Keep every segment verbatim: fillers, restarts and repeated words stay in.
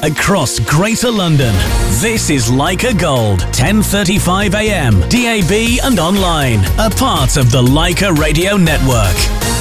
across Greater London. This is Leica Gold, ten thirty-five a m, D A B and online. A part of the Leica Radio Network.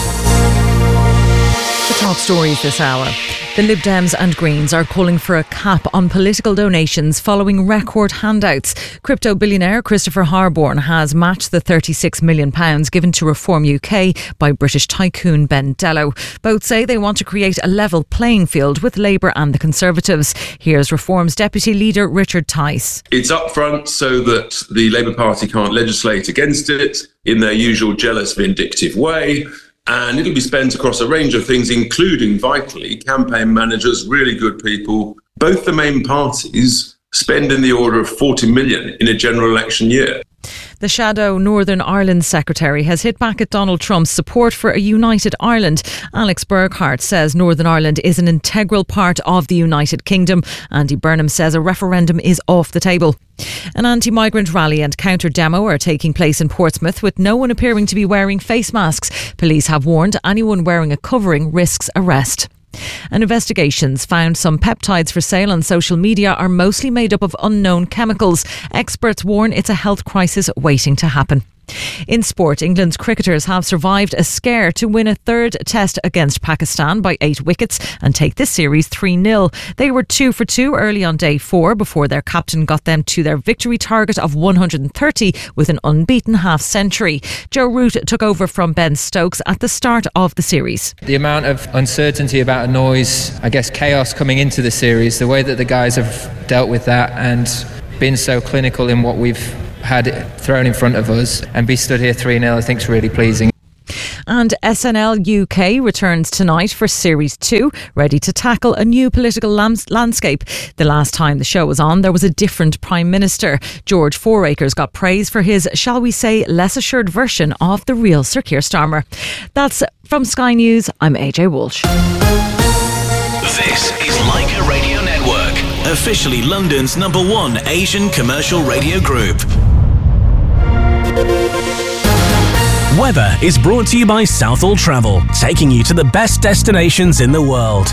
The top stories this hour. The Lib Dems and Greens are calling for a cap on political donations following record handouts. Crypto billionaire Christopher Harborne has matched the thirty-six million pounds given to Reform U K by British tycoon Ben Dello. Both say they want to create a level playing field with Labour and the Conservatives. Here's Reform's Deputy Leader Richard Tice. It's up front so that the Labour Party can't legislate against it in their usual jealous, vindictive way. And it'll be spent across a range of things, including, vitally, campaign managers, really good people. Both the main parties spend in the order of forty million in a general election year. The shadow Northern Ireland Secretary has hit back at Donald Trump's support for a united Ireland. Alex Burghart says Northern Ireland is an integral part of the United Kingdom. Andy Burnham says a referendum is off the table. An anti-migrant rally and counter-demo are taking place in Portsmouth with no one appearing to be wearing face masks. Police have warned anyone wearing a covering risks arrest. And investigations found some peptides for sale on social media are mostly made up of unknown chemicals. Experts warn it's a health crisis waiting to happen. In sport, England's cricketers have survived a scare to win a third test against Pakistan by eight wickets and take this series three nil. They were two for two early on day four before their captain got them to their victory target of one hundred thirty with an unbeaten half-century. Joe Root took over from Ben Stokes at the start of the series. The amount of uncertainty about a noise, I guess chaos coming into the series, the way that the guys have dealt with that and been so clinical in what we've had it thrown in front of us, and be stood here three nil I think is really pleasing. And S N L U K returns tonight for Series two, ready to tackle a new political lams- landscape. The last time the show was on, there was a different Prime Minister. George Fouracres got praise for his, shall we say, less assured version of the real Sir Keir Starmer. That's from Sky News. I'm A J Walsh. This is Leica Radio Network, officially London's number one Asian commercial radio group. Weather is brought to you by Southall Travel, taking you to the best destinations in the world.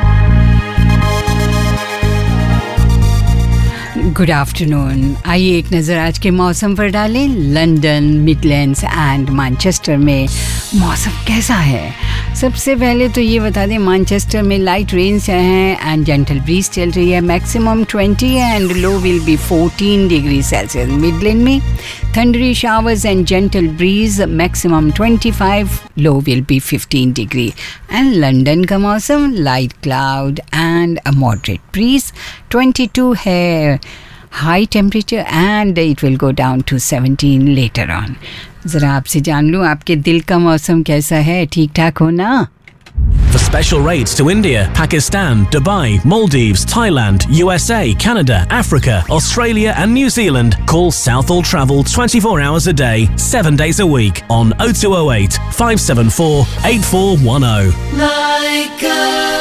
Good afternoon. आइए एक नज़र आज के मौसम पर डालें। London, Midlands and Manchester में मौसम कैसा है? सबसे पहले तो ये बता दें, मैनचेस्टर में लाइट रेन्स हैं एंड जेंटल ब्रीज चल रही है। Maximum twenty and low will be fourteen degree Celsius. Midland में थंडरी showers and gentle bridge, maximum twenty five, low will be fifteen degree. And London का मौसम light cloud and a moderate bridge, twenty two है high temperature and it will go down to seventeen later on. ज़रा आपसे जान लूँ, आपके दिल का मौसम कैसा है? ठीक ठाक हो ना? For special rates to India, Pakistan, Dubai, Maldives, Thailand, U S A, Canada, Africa, Australia and New Zealand, call Southall Travel twenty-four hours a day, seven days a week on oh two oh eight, five seven four, eight four one oh. Leica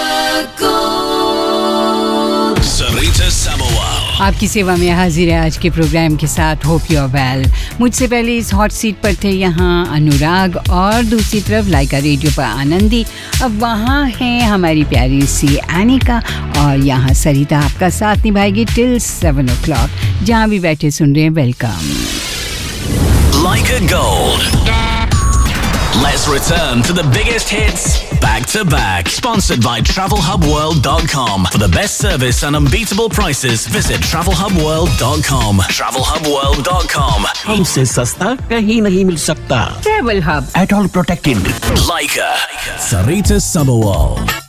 Gold. Sarita Sabawal. आपकी सेवा में हाजिर है आज के programme के साथ। Hope you are well. मुझसे पहले इस हॉट सीट पर थे यहाँ अनुराग और दूसरी तरफ लाइका रेडियो पर आनंदी। अब वहाँ हैं हमारी प्यारी सी एनिका और यहाँ सरिता आपका साथ निभाएगी टिल सेवन ओ क्लॉक। जहाँ भी बैठे सुन रहे हैं, welcome. Leica Gold. Let's return to the biggest hits back to back. Sponsored by travel hub world dot com. For the best service and unbeatable prices, visit travel hub world dot com. travel hub world dot com. हमसे सस्ता कहीं नहीं मिल सकता। Travel hub, at all protected. Leica. Sarita Sabawal.